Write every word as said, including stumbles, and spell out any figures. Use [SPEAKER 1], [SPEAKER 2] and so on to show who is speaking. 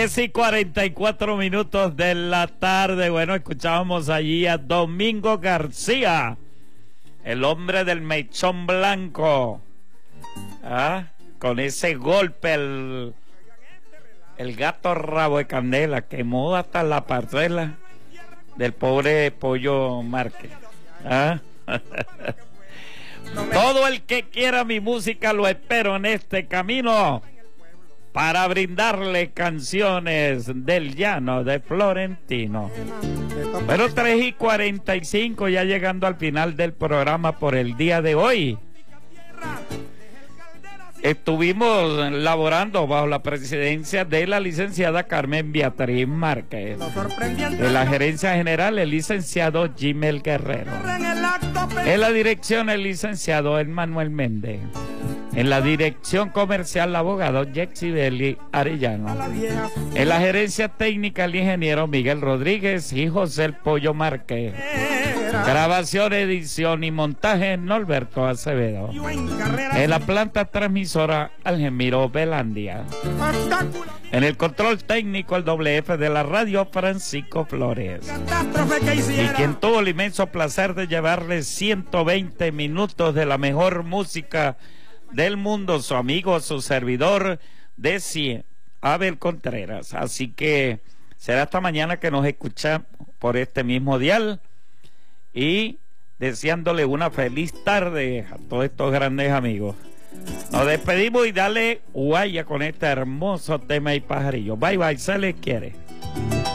[SPEAKER 1] Tres y cuarenta y cuatro minutos de la tarde. Bueno, escuchábamos allí a Domingo García, el hombre del mechón blanco, ¿ah? Con ese golpe, el, el gato rabo de candela, quemó hasta la parcela del pobre Pollo Márquez, ¿ah? Todo el que quiera mi música lo espero en este camino para brindarle canciones del llano de Florentino. Pero tres y cuarenta y cinco, ya llegando al final del programa por el día de hoy. Estuvimos laborando bajo la presidencia de la licenciada Carmen Beatriz Márquez, de la gerencia general el licenciado Jimel Guerrero, en la dirección el licenciado Emmanuel Méndez, en la dirección comercial el abogado Yexibeli Arellano, en la gerencia técnica el ingeniero Miguel Rodríguez y José el Pollo Márquez, grabación, edición y montaje Norberto Acevedo, en la planta transmisora Algemiro Velandia, en el control técnico el doble F de la radio Francisco Flores, y quien tuvo el inmenso placer de llevarle ciento veinte minutos de la mejor música del mundo, su amigo, su servidor de cien, Abel Contreras. Así que será hasta mañana que nos escuchamos por este mismo dial, y deseándole una feliz tarde a todos estos grandes amigos. Nos despedimos y dale guaya con este hermoso tema y pajarillo. Bye bye, se les quiere.